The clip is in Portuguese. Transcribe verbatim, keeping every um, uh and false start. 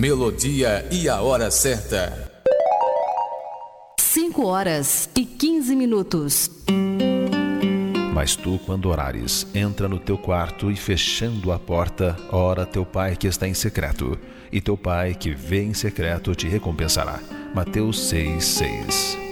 melodia e a hora certa. cinco horas e quinze minutos. Mas tu, quando orares, entra no teu quarto e, fechando a porta, ora teu pai que está em secreto, e teu pai que vê em secreto te recompensará. Mateus seis, seis.